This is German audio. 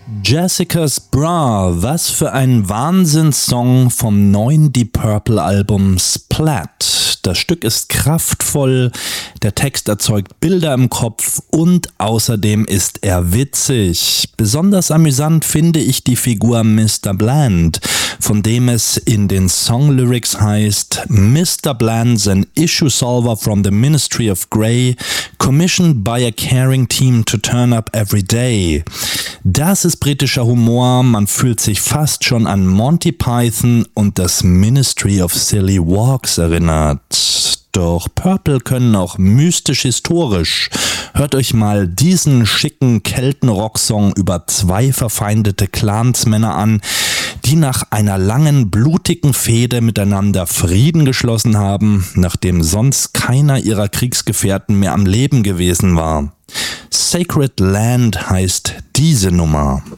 Jessica's Bra, was für ein Wahnsinnssong vom neuen Deep Purple Album Splat. Das Stück ist kraftvoll, der Text erzeugt Bilder im Kopf und außerdem ist er witzig. Besonders amüsant finde ich die Figur Mr. Bland, von dem es in den Songlyrics heißt: Mr. Bland's an issue solver from the Ministry of Grey, commissioned by a caring team to turn up every day. Das ist britischer Humor, man fühlt sich fast schon an Monty Python und das Ministry of Silly Walks erinnert. Doch Purple können auch mystisch-historisch. Hört euch mal diesen schicken Kelten-Rock-Song über zwei verfeindete Clansmänner an, die nach einer langen, blutigen Fehde miteinander Frieden geschlossen haben, nachdem sonst keiner ihrer Kriegsgefährten mehr am Leben gewesen war. Sacred Land heißt diese Nummer.